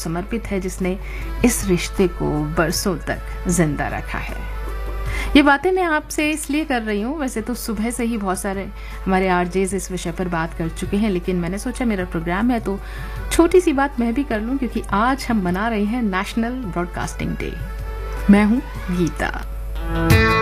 समर्पित है, जिसने इस रिश्ते को बरसों तक जिंदा रखा है। ये बातें मैं आपसे इसलिए कर रही हूँ, वैसे तो सुबह से ही बहुत सारे हमारे आरजेज इस विषय पर बात कर चुके हैं, लेकिन मैंने सोचा मेरा प्रोग्राम है तो छोटी सी बात मैं भी कर लूँ, क्योंकि आज हम मना रहे हैं नेशनल ब्रॉडकास्टिंग डे। मैं हूँ गीता।